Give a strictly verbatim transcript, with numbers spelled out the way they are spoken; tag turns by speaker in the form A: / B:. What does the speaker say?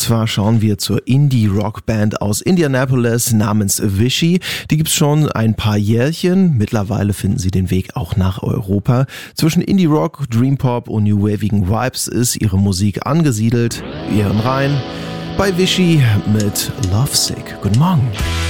A: zwar schauen wir zur Indie-Rock-Band aus Indianapolis namens Vichy. Die gibt's schon ein paar Jährchen. Mittlerweile finden sie den Weg auch nach Europa. Zwischen Indie-Rock, Dream-Pop und New-Wavigen Vibes ist ihre Musik angesiedelt. Wir hören rein bei Vichy mit Lovesick. Guten Morgen.